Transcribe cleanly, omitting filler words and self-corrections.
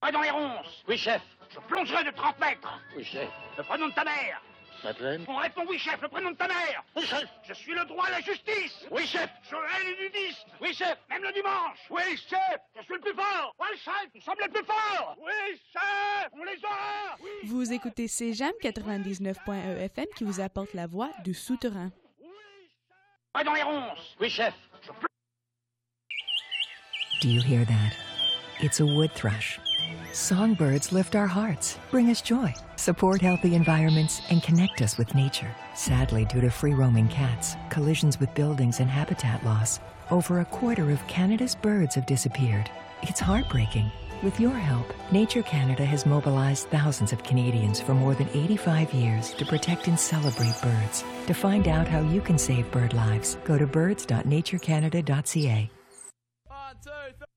Pas dans les ronces. Oui, chef. Je plongerai de 30 mètres. Oui, chef. Le prénom de ta mère. Madeleine. On répond oui, chef. Le prénom de ta mère. Oui, chef. Je suis le droit et la justice. Oui, chef. Je hais les nudistes. Oui, chef. Même le dimanche. Oui, chef. Je suis le plus fort. Oui, chef. Nous sommes les plus forts. Oui, chef. On les aura. Oui. Vous écoutez CJAM 99.1 FM qui vous apporte la voix du souterrain. Pas dans les ronces. Oui, chef. Do you hear that? It's a wood thrush. Songbirds lift our hearts, bring us joy, support healthy environments, and connect us with nature. Sadly, due to free-roaming cats, collisions with buildings, and habitat loss, over a quarter of Canada's birds have disappeared. It's heartbreaking. With your help, Nature Canada has mobilized thousands of Canadians for more than 85 years to protect and celebrate birds. To find out how you can save bird lives, go to birds.naturecanada.ca. 1, 2, 3.